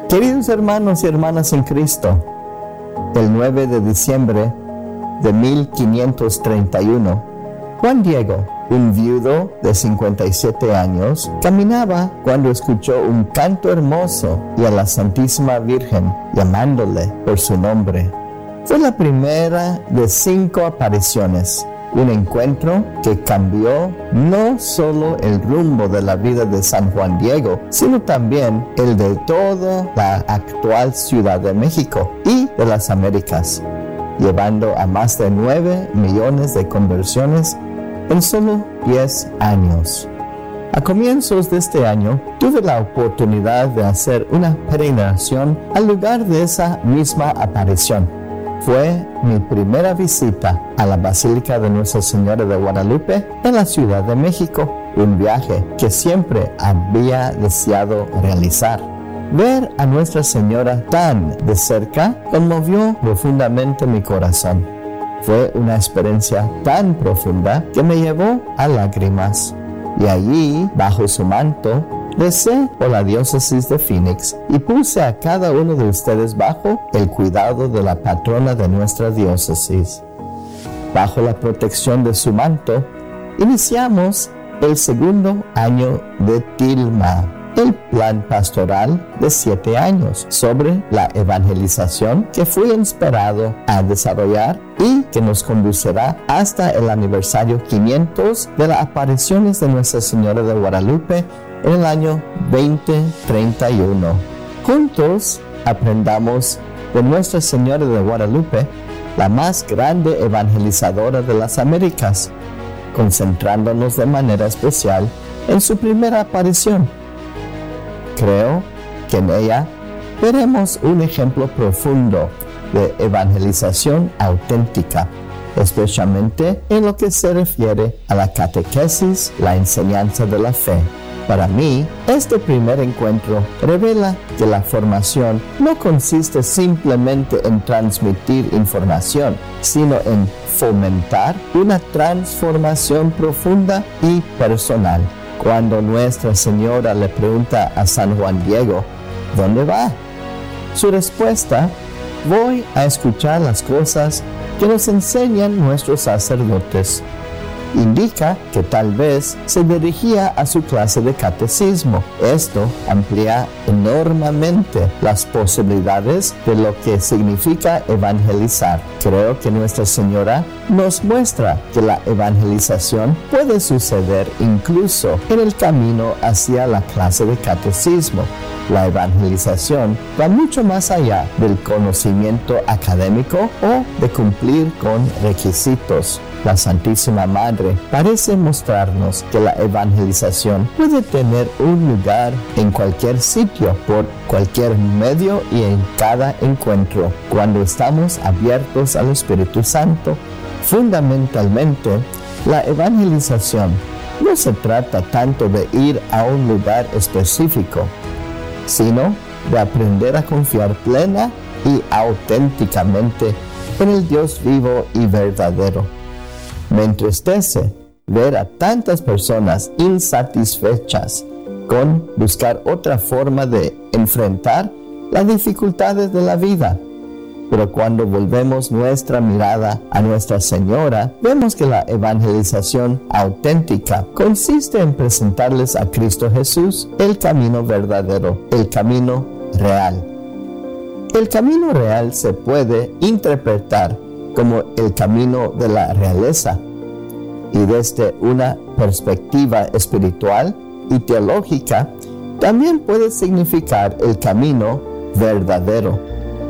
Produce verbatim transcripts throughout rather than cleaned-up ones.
Queridos hermanos y hermanas en Cristo, el nueve de diciembre de mil quinientos treinta y uno, Juan Diego, un viudo de cincuenta y siete años, caminaba cuando escuchó un canto hermoso y a la Santísima Virgen llamándole por su nombre. Fue la primera de cinco apariciones, un encuentro que cambió no solo el rumbo de la vida de San Juan Diego, sino también el de toda la actual Ciudad de México y de las Américas, llevando a más de nueve millones de conversiones en solo diez años. A comienzos de este año, tuve la oportunidad de hacer una peregrinación al lugar de esa misma aparición. Fue mi primera visita a la Basílica de Nuestra Señora de Guadalupe en la Ciudad de México, un viaje que siempre había deseado realizar. Ver a Nuestra Señora tan de cerca conmovió profundamente mi corazón. Fue una experiencia tan profunda que me llevó a lágrimas. Y allí, bajo su manto, recé por la diócesis de Phoenix y puse a cada uno de ustedes bajo el cuidado de la patrona de nuestra diócesis. Bajo la protección de su manto, iniciamos el segundo año de Tilma, el plan pastoral de siete años sobre la evangelización que fui inspirado a desarrollar y que nos conducirá hasta el aniversario quinientos de las apariciones de Nuestra Señora de Guadalupe en el año veinte treinta y uno. Juntos aprendamos de Nuestra Señora de Guadalupe, la más grande evangelizadora de las Américas, concentrándonos de manera especial en su primera aparición. Creo que en ella veremos un ejemplo profundo de evangelización auténtica, especialmente en lo que se refiere a la catequesis, la enseñanza de la fe. Para mí, este primer encuentro revela que la formación no consiste simplemente en transmitir información, sino en fomentar una transformación profunda y personal. Cuando Nuestra Señora le pregunta a San Juan Diego, ¿dónde va?, su respuesta: voy a escuchar las cosas que nos enseñan nuestros sacerdotes, indica que tal vez se dirigía a su clase de catecismo. Esto amplía enormemente las posibilidades de lo que significa evangelizar. Creo que Nuestra Señora nos muestra que la evangelización puede suceder incluso en el camino hacia la clase de catecismo. La evangelización va mucho más allá del conocimiento académico o de cumplir con requisitos. La Santísima Madre parece mostrarnos que la evangelización puede tener un lugar en cualquier sitio, por cualquier medio y en cada encuentro, cuando estamos abiertos al Espíritu Santo. Fundamentalmente, la evangelización no se trata tanto de ir a un lugar específico, sino de aprender a confiar plena y auténticamente en el Dios vivo y verdadero. Me entristece ver a tantas personas insatisfechas con buscar otra forma de enfrentar las dificultades de la vida. Pero cuando volvemos nuestra mirada a Nuestra Señora, vemos que la evangelización auténtica consiste en presentarles a Cristo Jesús, el camino verdadero, el camino real. El camino real se puede interpretar como el camino de la realeza, y desde una perspectiva espiritual y teológica también puede significar el camino verdadero.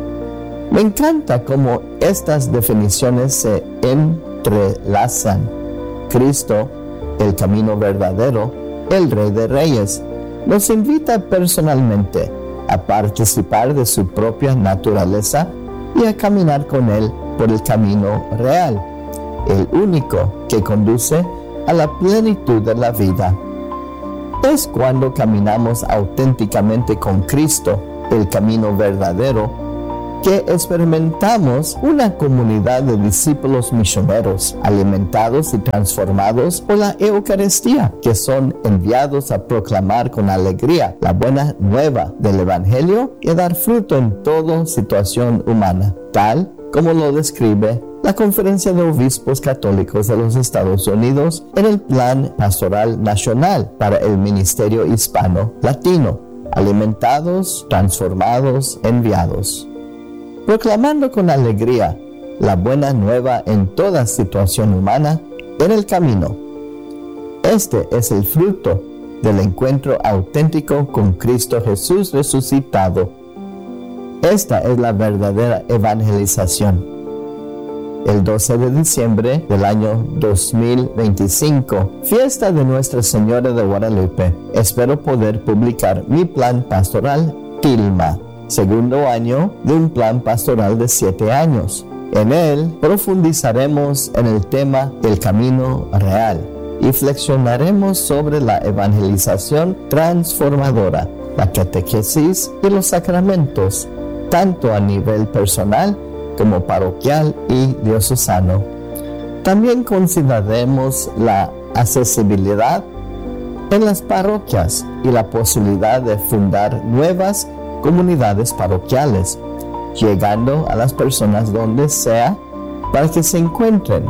Me encanta cómo estas definiciones se entrelazan. Cristo, el camino verdadero, el Rey de Reyes, nos invita personalmente a participar de su propia naturaleza y a caminar con Él por el camino real, el único que conduce a la plenitud de la vida. Es cuando caminamos auténticamente con Cristo, el camino verdadero, que experimentamos una comunidad de discípulos misioneros, alimentados y transformados por la Eucaristía, que son enviados a proclamar con alegría la buena nueva del Evangelio y a dar fruto en toda situación humana, tal como lo describe la Conferencia de Obispos Católicos de los Estados Unidos en el Plan Pastoral Nacional para el Ministerio Hispano Latino, alimentados, transformados, enviados. Proclamando con alegría la buena nueva en toda situación humana en el camino. Este es el fruto del encuentro auténtico con Cristo Jesús resucitado. Esta es la verdadera evangelización. El doce de diciembre del año dos mil veinticinco, fiesta de Nuestra Señora de Guadalupe, espero poder publicar mi plan pastoral Tilma, segundo año de un plan pastoral de siete años. En él profundizaremos en el tema del camino real y flexionaremos sobre la evangelización transformadora, la catequesis y los sacramentos, tanto a nivel personal como parroquial y diocesano. También consideraremos la accesibilidad en las parroquias y la posibilidad de fundar nuevas comunidades parroquiales, llegando a las personas donde sea para que se encuentren.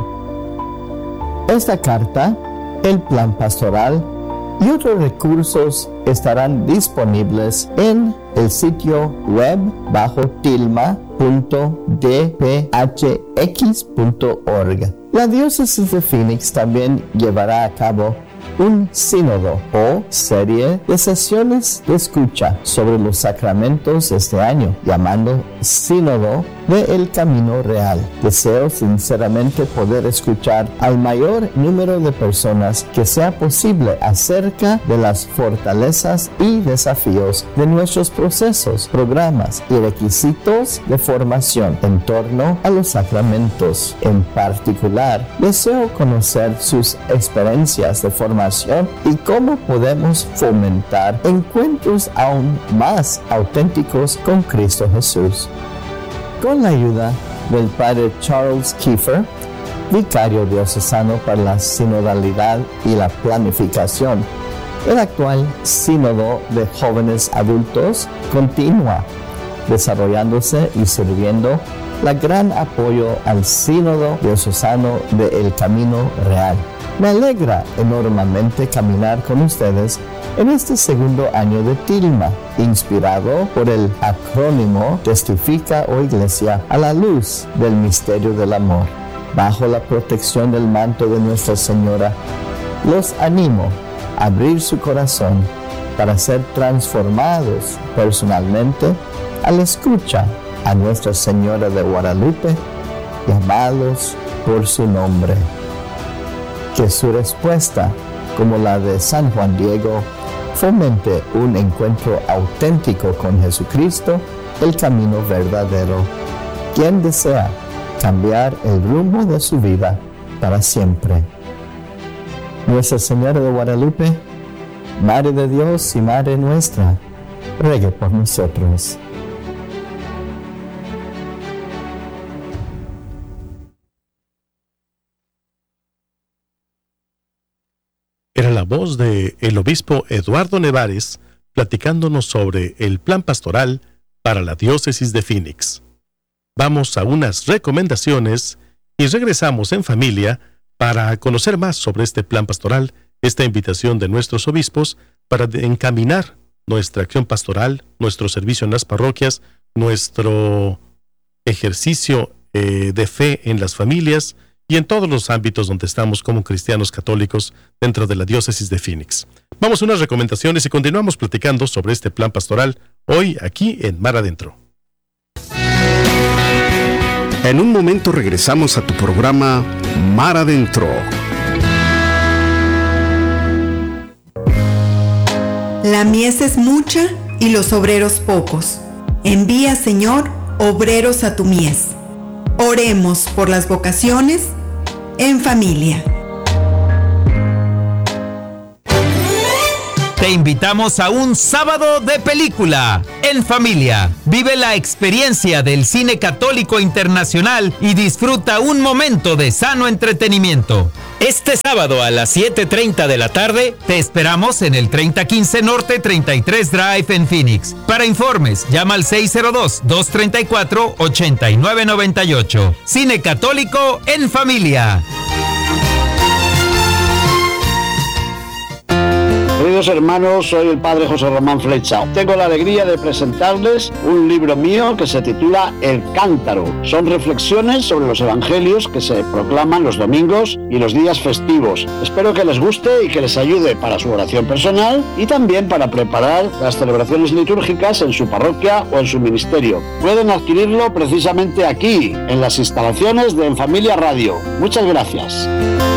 Esta carta, el plan pastoral y otros recursos estarán disponibles en el sitio web bajo tilma punto d p h x punto org. La diócesis de Phoenix también llevará a cabo un sínodo o serie de sesiones de escucha sobre los sacramentos este año, llamando Sínodo de El Camino Real. Deseo sinceramente poder escuchar al mayor número de personas que sea posible acerca de las fortalezas y desafíos de nuestros procesos, programas y requisitos de formación en torno a los sacramentos. En particular, deseo conocer sus experiencias de formación y cómo podemos fomentar encuentros aún más auténticos con Cristo Jesús. Con la ayuda del Padre Charles Kiefer, vicario diocesano para la sinodalidad y la planificación, el actual sínodo de jóvenes adultos continúa desarrollándose y sirviendo la gran apoyo al sínodo diocesano de El Camino Real. Me alegra enormemente caminar con ustedes en este segundo año de Tilma, inspirado por el acrónimo Testifica, oh Iglesia, a la luz del misterio del amor. Bajo la protección del manto de Nuestra Señora, los animo a abrir su corazón para ser transformados personalmente al escuchar a Nuestra Señora de Guadalupe, llamados por su nombre. Que su respuesta, como la de San Juan Diego, fomente un encuentro auténtico con Jesucristo, el camino verdadero, quien desea cambiar el rumbo de su vida para siempre. Nuestra Señora de Guadalupe, Madre de Dios y Madre nuestra, ruegue por nosotros. Era la voz de el obispo Eduardo Nevares platicándonos sobre el plan pastoral para la diócesis de Phoenix. Vamos a unas recomendaciones y regresamos en familia para conocer más sobre este plan pastoral, esta invitación de nuestros obispos para encaminar nuestra acción pastoral, nuestro servicio en las parroquias, nuestro ejercicio eh, de fe en las familias y en todos los ámbitos donde estamos como cristianos católicos dentro de la diócesis de Phoenix. Vamos a unas recomendaciones y continuamos platicando sobre este plan pastoral hoy aquí en Mar Adentro. En un momento regresamos a tu programa Mar Adentro. La mies es mucha y los obreros pocos. Envía, Señor, obreros a tu mies. Oremos por las vocaciones en familia. Te invitamos a un sábado de película en familia. Vive la experiencia del cine católico internacional y disfruta un momento de sano entretenimiento. Este sábado a las siete treinta de la tarde te esperamos en el treinta quince Norte treinta y tres Drive en Phoenix. Para informes, llama al seis cero dos, dos tres cuatro, ocho nueve nueve ocho. Cine católico en familia. Queridos hermanos, soy el Padre José Román Flecha. Tengo la alegría de presentarles un libro mío que se titula El Cántaro. Son reflexiones sobre los evangelios que se proclaman los domingos y los días festivos. Espero que les guste y que les ayude para su oración personal y también para preparar las celebraciones litúrgicas en su parroquia o en su ministerio. Pueden adquirirlo precisamente aquí, en las instalaciones de En Familia Radio. Muchas gracias.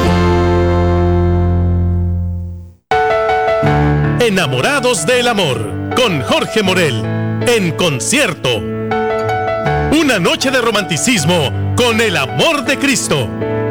Enamorados del Amor, con Jorge Morel, en concierto. Una noche de romanticismo con el amor de Cristo.